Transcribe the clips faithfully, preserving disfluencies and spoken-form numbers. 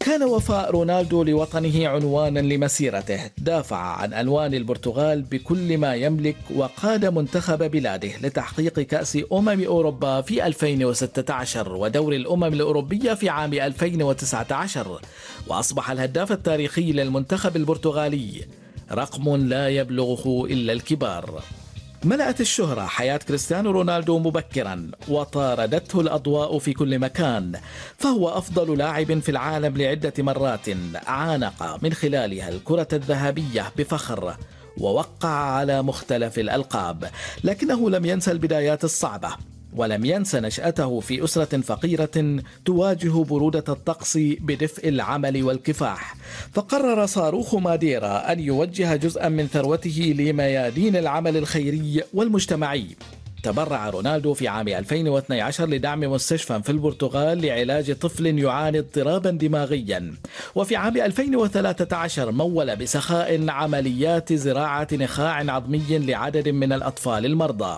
كان وفاء رونالدو لوطنه عنوانا لمسيرته. دافع عن ألوان البرتغال بكل ما يملك، وقاد منتخب بلاده لتحقيق كأس أمم أوروبا في ألفين وستة عشر ودور الأمم الأوروبية في عام ألفين وتسعة عشر، وأصبح الهداف التاريخي للمنتخب البرتغالي، رقم لا يبلغه إلا الكبار. ملأت الشهرة حياة كريستيانو رونالدو مبكرا، وطاردته الأضواء في كل مكان، فهو أفضل لاعب في العالم لعدة مرات عانق من خلالها الكرة الذهبية بفخر، ووقع على مختلف الألقاب، لكنه لم ينسى البدايات الصعبة، ولم ينس نشأته في أسرة فقيرة تواجه برودة الطقس بدفء العمل والكفاح، فقرر صاروخ ماديرا أن يوجه جزءا من ثروته لميادين العمل الخيري والمجتمعي. تبرع رونالدو في عام ألفين واثني عشر لدعم مستشفى في البرتغال لعلاج طفل يعاني اضطرابا دماغيا، وفي عام ألفين وثلاثة عشر مول بسخاء عمليات زراعة نخاع عظمي لعدد من الأطفال المرضى.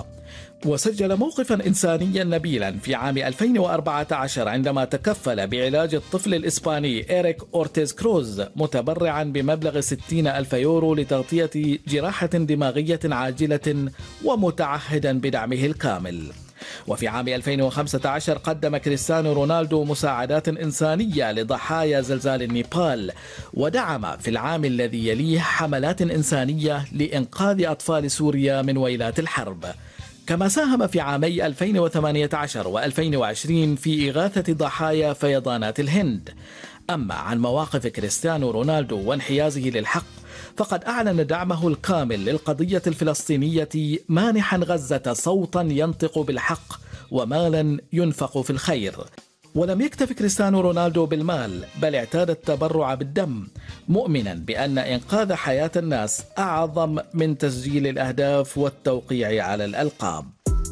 وسجل موقفا إنسانيا نبيلا في عام ألفين وأربعة عشر عندما تكفل بعلاج الطفل الإسباني إريك أورتيز كروز، متبرعا بمبلغ ستين ألف يورو لتغطية جراحة دماغية عاجلة، ومتعهدا بدعمه الكامل. وفي عام ألفين وخمسة عشر قدم كريستيانو رونالدو مساعدات إنسانية لضحايا زلزال النيبال، ودعم في العام الذي يليه حملات إنسانية لإنقاذ أطفال سوريا من ويلات الحرب، كما ساهم في عامي ألفين وثمانية عشر وألفين وعشرين في إغاثة ضحايا فيضانات الهند. أما عن مواقف كريستيانو رونالدو وانحيازه للحق، فقد أعلن دعمه الكامل للقضية الفلسطينية، مانحا غزة صوتا ينطق بالحق ومالا ينفق في الخير. ولم يكتف كريستيانو رونالدو بالمال، بل اعتاد التبرع بالدم، مؤمنا بأن إنقاذ حياة الناس أعظم من تسجيل الأهداف والتوقيع على الألقاب.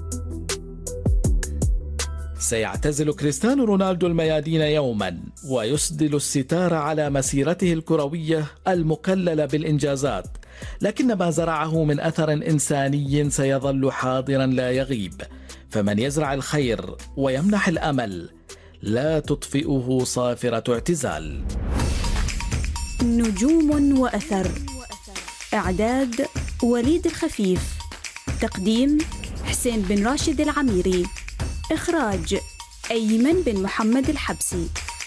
سيعتزل كريستيانو رونالدو الميادين يوما، ويسدل الستار على مسيرته الكروية المكللة بالإنجازات، لكن ما زرعه من أثر إنساني سيظل حاضرا لا يغيب، فمن يزرع الخير ويمنح الأمل لا تطفئه صافرة اعتزال. نجوم وأثر، إعداد وليد الخفيف، تقديم حسين بن راشد العميري، إخراج أيمن بن محمد الحبسي.